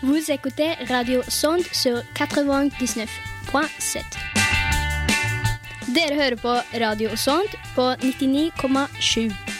Vous écoutez Radio Sonde sur 99.7. Dere hører på Radio Sonde på 99,7.